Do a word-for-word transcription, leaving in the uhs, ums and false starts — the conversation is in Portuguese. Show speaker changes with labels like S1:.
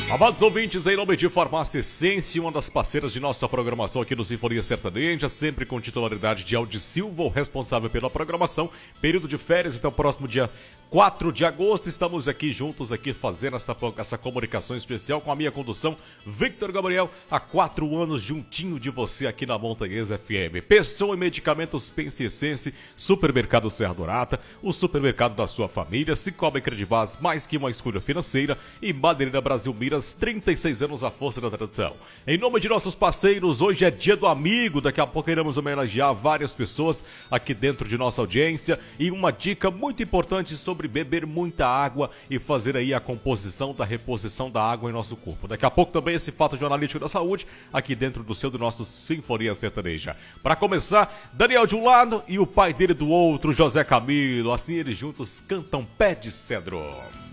S1: Amados ouvintes, em nome de Farmácia Essência, uma das parceiras de nossa programação aqui no Sinfonia Sertaneja, sempre com titularidade de Aldi Silva, o responsável pela programação, período de férias, então próximo dia quatro de agosto, estamos aqui juntos, aqui fazendo essa, essa comunicação especial com a minha condução, Victor Gabriel, há quatro anos juntinho de você aqui na Montanhesa F M. Pessoa e Medicamentos Pense Essência, Supermercado Serra Dourada, o supermercado da sua família, Cicobi Credivaz, mais que uma escolha financeira, e Madeireira Brasil Miras, trinta e seis anos a força da tradição. Em nome de nossos parceiros, hoje é dia do amigo, daqui a pouco iremos homenagear várias pessoas aqui dentro de nossa audiência, e uma dica muito importante sobre sobre beber muita água e fazer aí a composição da reposição da água em nosso corpo. Daqui a pouco também esse fato jornalístico da saúde aqui dentro do seu, do nosso Sinfonia Sertaneja. Para começar, Daniel de um lado e o pai dele do outro, José Camilo. Assim eles juntos cantam Pé de Cedro.